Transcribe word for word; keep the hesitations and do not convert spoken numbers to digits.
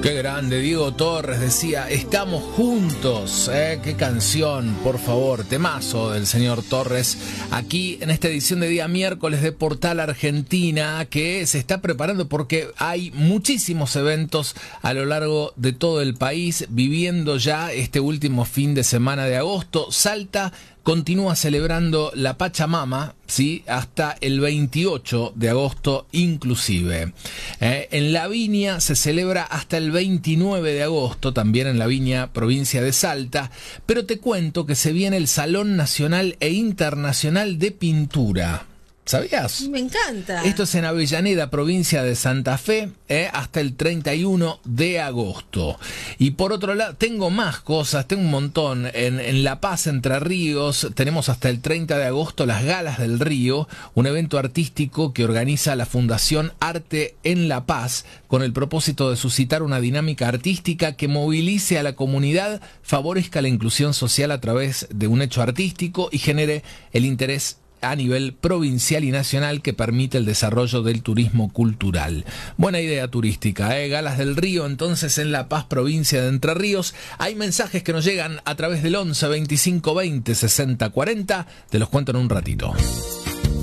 Qué grande, Diego Torres decía, estamos juntos, ¿eh? Qué canción, por favor, temazo del señor Torres, aquí en esta edición de día miércoles de Portal Argentina, que se está preparando porque hay muchísimos eventos a lo largo de todo el país, viviendo ya este último fin de semana de agosto. Salta continúa celebrando la Pachamama, ¿sí?, hasta el veintiocho de agosto inclusive. Eh, en La Viña se celebra hasta el veintinueve de agosto, también en La Viña, provincia de Salta, pero te cuento que se viene el Salón Nacional e Internacional de Pintura. ¿Sabías? Me encanta. Esto es en Avellaneda, provincia de Santa Fe, eh, hasta el treinta y uno de agosto. Y por otro lado, tengo más cosas, tengo un montón. En, en La Paz, Entre Ríos, tenemos hasta el treinta de agosto las Galas del Río, un evento artístico que organiza la Fundación Arte en La Paz, con el propósito de suscitar una dinámica artística que movilice a la comunidad, favorezca la inclusión social a través de un hecho artístico y genere el interés a nivel provincial y nacional que permite el desarrollo del turismo cultural. Buena idea turística, ¿eh? Galas del Río, entonces, en La Paz, provincia de Entre Ríos. Hay mensajes que nos llegan a través del once veinticinco veinte sesenta cuarenta, te los cuento en un ratito.